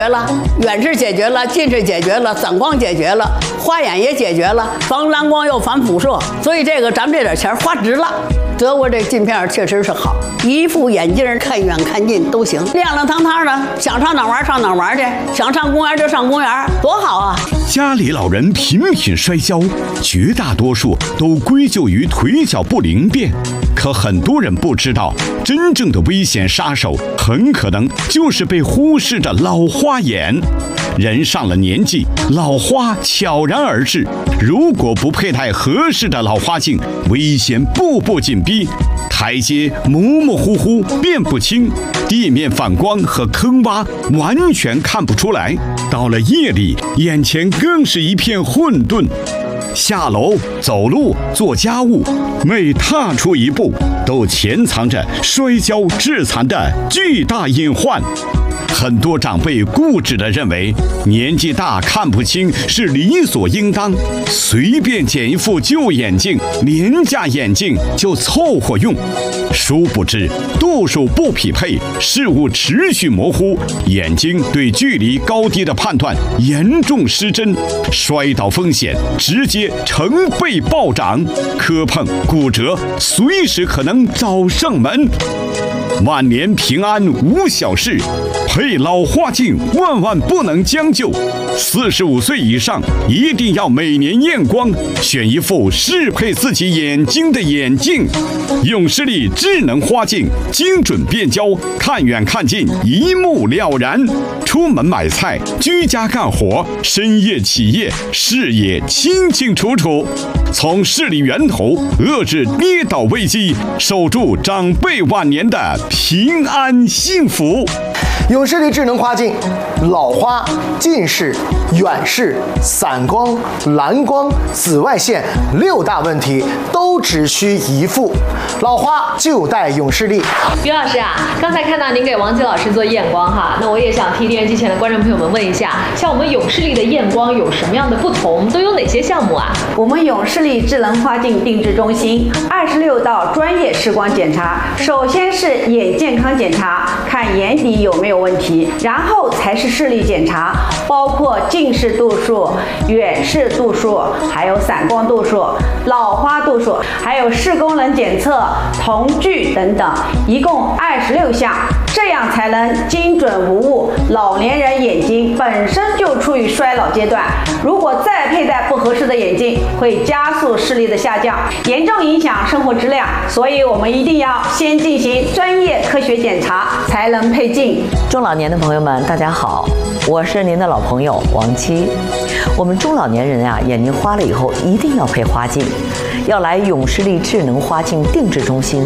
了，远视解决了，近视解决了，散光解决了，花眼也解决了，防蓝光又防辐射，所以这个咱们这点钱花值了。德国这镜片确实是好，一副眼镜看远看近都行，亮亮堂堂的，想上哪玩上哪玩去，想上公园就上公园，多好啊！ 家里老人频频摔跤，绝大多数都归咎于腿脚不灵便。可很多人不知道，真正的危险杀手很可能就是被忽视的老花眼。人上了年纪，老花悄然而至，如果不佩戴合适的老花镜，危险步步紧逼。台阶模模糊糊辨不清，地面反光和坑洼完全看不出来，到了夜里，眼前更是一片混沌。下楼、走路、做家务，每踏出一步，都潜藏着摔跤致残的巨大隐患。很多长辈固执地认为，年纪大看不清是理所应当，随便捡一副旧眼镜、廉价眼镜就凑合用。殊不知，度数不匹配，视物持续模糊，眼睛对距离高低的判断严重失真，摔倒风险直接成倍暴涨，磕碰、骨折随时可能找上门。晚年平安无小事，配老花镜万万不能将就。45岁以上一定要每年验光，选一副适配自己眼睛的眼镜。永视力智能花镜，精准变焦，看远看近一目了然。出门买菜、居家干活、深夜起夜，视野清清楚楚。从视力源头遏制跌倒危机，守住长辈晚年的平安幸福。 永视力智能花镜，老花、近视、远视、散光、蓝光、紫外线6大问题都只需一副，老花就戴永视力。 于老师啊，刚才看到您给王琦老师做验光哈，那我也想替电视机前的观众朋友们问一下，像我们永视力的验光有什么样的不同，都有哪些项目啊？ 我们永视力智能花镜定制中心26道专业视光检查，首先是眼健康检查，看眼底有没有问题，然后才是视力检查，包括近视度数、远视度数，还有散光度数、老花度数，还有视功能检测、瞳距等等，一共26项，这样才能精准无误。老年人眼睛本身就处于衰老阶段，如果再佩戴不合适的眼镜，会加速视力的下降，严重影响生活质量。所以我们一定要先进行专业科学检查，才能配镜。 中老年的朋友们，大家好，我是您的老朋友王琦。我们中老年人啊，眼睛花了以后一定要配花镜，要来永视力智能花镜定制中心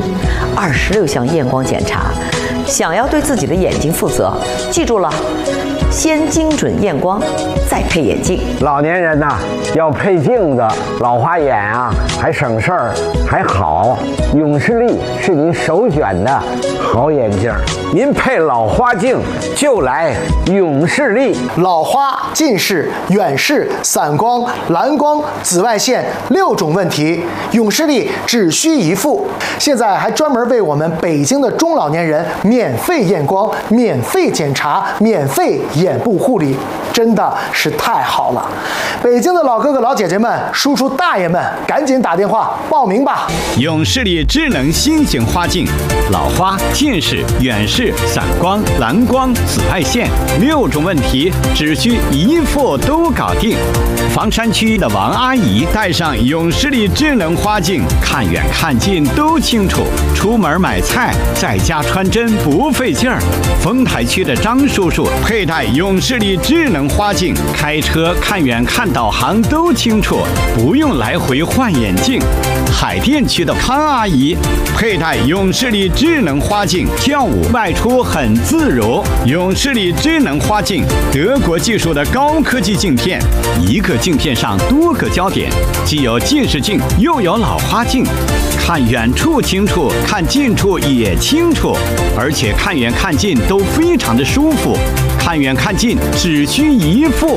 ，26项验光检查。想要对自己的眼睛负责，记住了，先精准验光，再配眼镜。 老年人呐，要配镜子，老花眼啊，还省事儿，还好。永视力是您首选的好眼镜，您配老花镜就来永视力。 老花、近视、远视、散光、蓝光、紫外线6种问题，永视力只需一副。现在还专门为我们北京的中老年人免费验光、免费检查、免费眼部护理，真的是太好了！北京的老哥哥老姐姐们、叔叔大爷们，赶紧打电话报名吧！ 永视力智能新型花镜，老花、近视、远视、散光、蓝光、紫外线6种问题，只需一副都搞定。房山区的王阿姨戴上永视力智能花镜，看远看近都清楚。出门买菜，在家穿针不费劲儿。丰台区的张叔叔佩戴永视力智能花镜，开车看远看导航都清楚，不用来回换眼镜。海淀区的潘阿姨佩戴永视力智能花镜，跳舞外出很自如。永视力智能花镜，德国技术的高科技镜片，一个镜片上多个焦点，既有近视镜又有老花镜，看远处清楚，看近处也清楚，而且看远看近都非常的舒服。看远看近只需一副，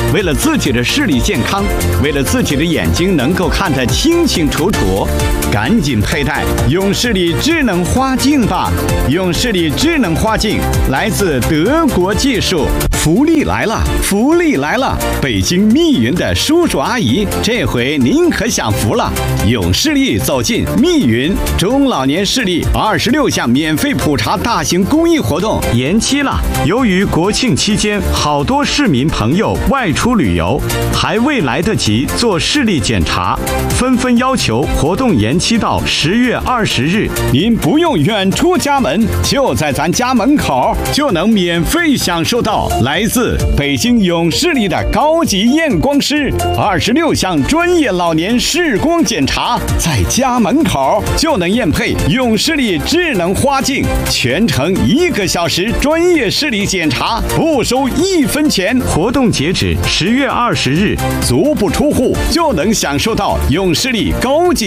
为了自己的视力健康，为了自己的眼睛能够看得清清楚楚，赶紧佩戴永视力智能花镜吧！永视力智能花镜来自德国技术，福利来了，福利来了！北京密云的叔叔阿姨，这回您可享福了！永视力走进密云中老年视力26项免费普查大型公益活动延期了。由于国庆期间好多市民朋友外出旅游，还未来得及做视力检查，纷纷要求活动延期到10月20日。您不用远出家门，就在咱家门口就能免费享受到来自北京永视力的高级验光师26项专业老年视光检查，在家门口就能验配永视力智能花镜，全程1个小时专业视力检查，不收1分钱。活动截止10月20日，足不出户就能享受到永视力高级